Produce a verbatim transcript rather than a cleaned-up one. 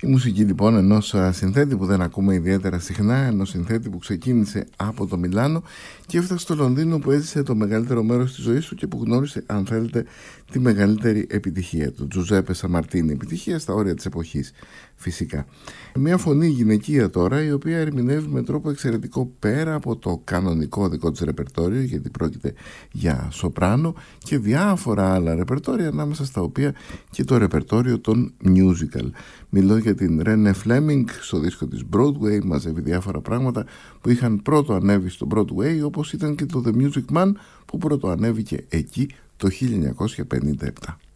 Η μουσική λοιπόν ενός συνθέτη που δεν ακούμε ιδιαίτερα συχνά, ενός συνθέτη που ξεκίνησε από το Μιλάνο και έφτασε στο Λονδίνο, που έζησε το μεγαλύτερο μέρος της ζωής του και που γνώρισε, αν θέλετε, τη μεγαλύτερη επιτυχία του, Τζουζέπε Σαμαρτίνι. Επιτυχία στα όρια της εποχής, φυσικά. Μια φωνή γυναικεία τώρα, η οποία ερμηνεύει με τρόπο εξαιρετικό πέρα από το κανονικό δικό της ρεπερτόριο, γιατί πρόκειται για σοπράνο, και διάφορα άλλα ρεπερτόρια, ανάμεσα στα οποία και το ρεπερτόριο των musical. Μιλώ για την Ρένε Φλέμινγκ. Στο δίσκο της Broadway μαζεύει διάφορα πράγματα που είχαν πρώτο ανέβει στο Broadway, όπως ήταν και το The Music Man, που πρώτο ανέβηκε εκεί το χίλια εννιακόσια πενήντα επτά.